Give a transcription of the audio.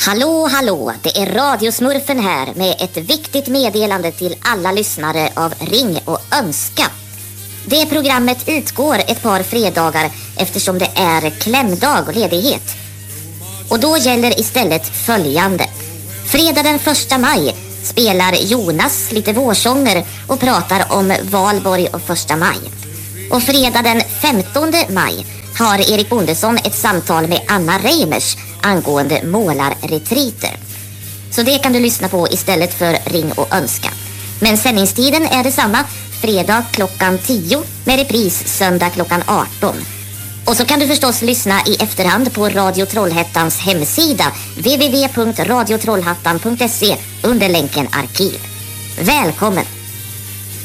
Hallå, hallå, det är Radiosmurfen här med ett viktigt meddelande till alla lyssnare av Ring och Önska. Det programmet utgår ett par fredagar eftersom det är klämdag och ledighet. Och då gäller istället följande. Fredag den 1 maj spelar Jonas lite vårsånger och pratar om Valborg och 1 maj. Och fredag den 15 maj har Erik Bondesson ett samtal med Anna Reimers angående målarretriter. Så det kan du lyssna på istället för Ring och Önska. Men sändningstiden är detsamma, fredag klockan 10 med repris söndag klockan 18. Och så kan du förstås lyssna i efterhand på Radio Trollhättans hemsida www.radiotrollhättan.se under länken arkiv. Välkommen!